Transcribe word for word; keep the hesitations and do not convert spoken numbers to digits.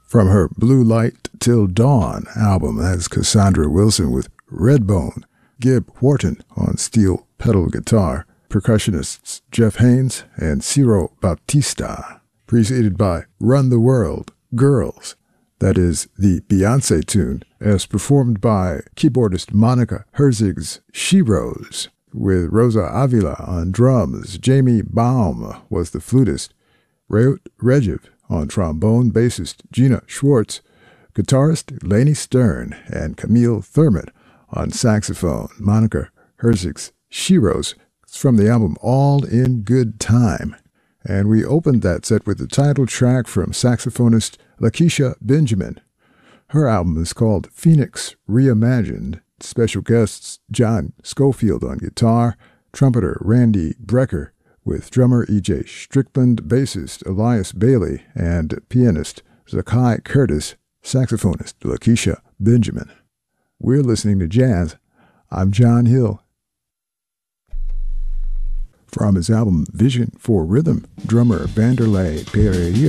From her Blue Light Till Dawn album, that's Cassandra Wilson with Redbone, Gib Wharton on steel pedal guitar, percussionists Jeff Haynes and Ciro Bautista, preceded by Run the World, Girls, that is the Beyoncé tune, as performed by keyboardist Monica Herzig's She Rose, with Rosa Avila on drums. Jamie Baum was the flutist, Reut Regev on trombone, bassist Gina Schwartz, guitarist Lainey Stern, and Camille Thurman on saxophone. Monica Herzig's She Rose is from the album All in Good Time. And we opened that set with the title track from saxophonist Lakeisha Benjamin. Her album is called Phoenix Reimagined. Special guests John Schofield on guitar, trumpeter Randy Brecker, with drummer E J Strickland, bassist Elias Bailey, and pianist Zakai Curtis, saxophonist Lakeisha Benjamin. We're listening to jazz. I'm John Hill. From his album Vision for Rhythm, drummer Vanderlei Perrier